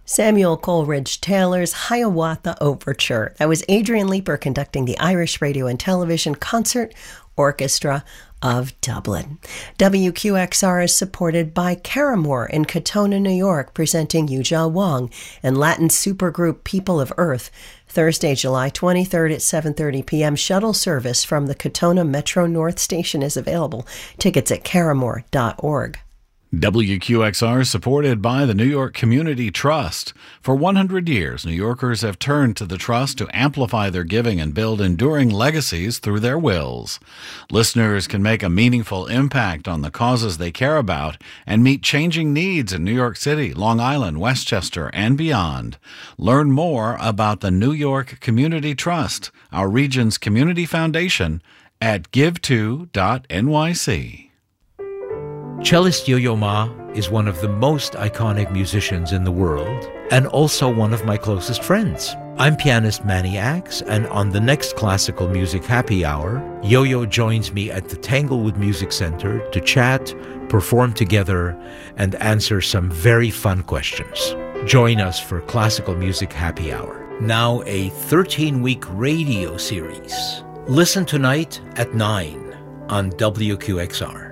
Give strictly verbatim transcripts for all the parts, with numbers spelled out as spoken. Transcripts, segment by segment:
Samuel Coleridge Taylor's Hiawatha Overture. That was Adrian Leeper conducting the Irish Radio and Television Concert Orchestra of Dublin. W Q X R is supported by Caramore in Katona, New York, presenting Yujia Wong and Latin supergroup People of Earth. Thursday, July twenty-third at seven thirty p.m. Shuttle service from the Katona Metro North Station is available. Tickets at caramore dot org. W Q X R is supported by the New York Community Trust. For one hundred years, New Yorkers have turned to the Trust to amplify their giving and build enduring legacies through their wills. Listeners can make a meaningful impact on the causes they care about and meet changing needs in New York City, Long Island, Westchester, and beyond. Learn more about the New York Community Trust, our region's community foundation, at give to dot n y c. Cellist Yo-Yo Ma is one of the most iconic musicians in the world and also one of my closest friends. I'm pianist Manny Axe, and on the next Classical Music Happy Hour, Yo-Yo joins me at the Tanglewood Music Center to chat, perform together, and answer some very fun questions. Join us for Classical Music Happy Hour, now a thirteen-week radio series. Listen tonight at nine on W Q X R.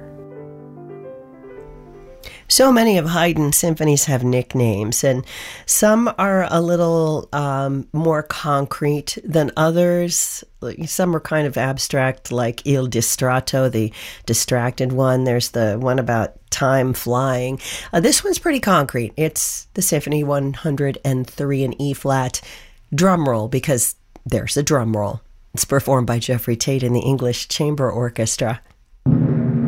So many of Haydn's symphonies have nicknames, and some are a little um, more concrete than others. Some are kind of abstract, like Il Distratto, the distracted one. There's the one about time flying. Uh, this one's pretty concrete. It's the Symphony one hundred three in E-flat. Drum roll, because there's a drum roll. It's performed by Jeffrey Tate and the English Chamber Orchestra.